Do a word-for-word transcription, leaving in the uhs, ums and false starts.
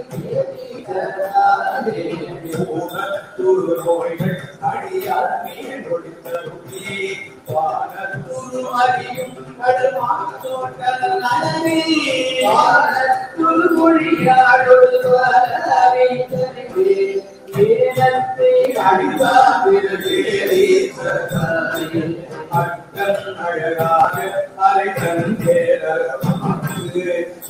நோய்கள் அடியார் மேல் ஒழித்தருளி வானத்துரு அறியும் கடுமாற்றோட்டல் நலனே வானத்துரு மொழியாடுவரை வேதத்தை அடிவார்